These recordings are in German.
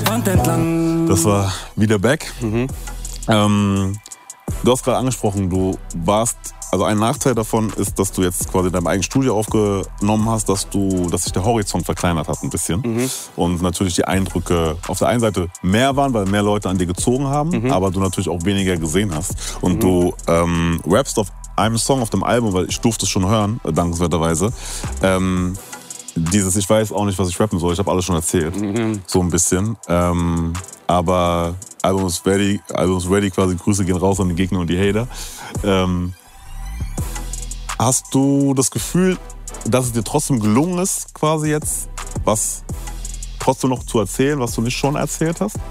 Wand entlang. Das war wieder Back. Du hast gerade angesprochen, du warst, also ein Nachteil davon ist, dass du jetzt quasi in deinem eigenen Studio aufgenommen hast, dass sich der Horizont verkleinert hat ein bisschen. Und natürlich die Eindrücke auf der einen Seite mehr waren, weil mehr Leute an dir gezogen haben, aber du natürlich auch weniger gesehen hast. Und du rappst auf einem Song auf dem Album, weil ich durfte es schon hören, dankenswerterweise, dieses ich weiß auch nicht, was ich rappen soll, ich habe alles schon erzählt, so ein bisschen. Aber Album ist ready, quasi Grüße gehen raus an die Gegner und die Hater. Hast du das Gefühl, dass es dir trotzdem gelungen ist, quasi jetzt, was trotzdem noch zu erzählen, was du nicht schon erzählt hast?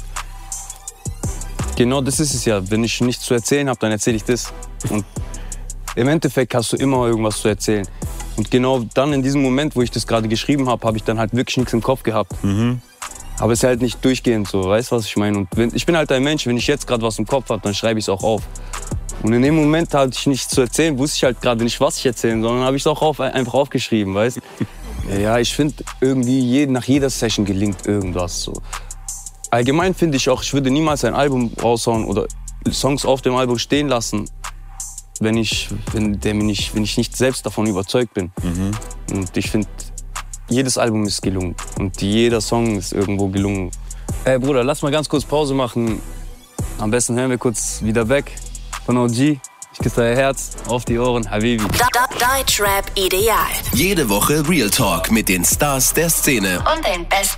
Genau das ist es ja. Wenn ich nichts zu erzählen habe, dann erzähle ich das. Und im Endeffekt hast du immer irgendwas zu erzählen. Und genau dann in diesem Moment, wo ich das gerade geschrieben habe, habe ich dann halt wirklich nichts im Kopf gehabt. Aber es ist halt nicht durchgehend so, weißt du, was ich meine? Und ich bin halt ein Mensch, wenn ich jetzt gerade was im Kopf habe, dann schreibe ich es auch auf. Und in dem Moment hatte ich nichts zu erzählen, wusste ich halt gerade nicht, was ich erzählen soll, sondern habe ich es auch einfach aufgeschrieben, weißt du? Ja, ich finde irgendwie, nach jeder Session gelingt irgendwas so. Allgemein finde ich auch, ich würde niemals ein Album raushauen oder Songs auf dem Album stehen lassen, wenn ich nicht selbst davon überzeugt bin. Und ich finde, jedes Album ist gelungen und jeder Song ist irgendwo gelungen. Ey Bruder, lass mal ganz kurz Pause machen. Am besten hören wir kurz wieder Back von OG. Ich küsse dein Herz auf die Ohren, Habibi. Deutschrap ideal. Jede Woche Real Talk mit den Stars der Szene Und den besten